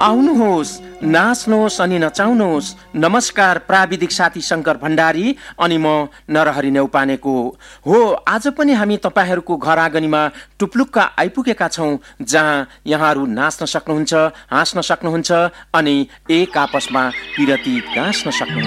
आउनुहोस्, नाच्नुहोस् अनि नचाउनुहोस्। नमस्कार, प्राविधिक साथी शङ्कर भण्डारी अनि म नरहरि नेउपानेको हो। आज पनि हामी तपाईहरूको घर आँगनीमा टुप्लुक्क आइपुगेका छौँ, जहाँ यहाँहरू नाच्न सक्नुहुन्छ, हाँस्न सक्नुहुन्छ अनि एक आपसमा पिरती गाँस्न सक्नुहुन्छ।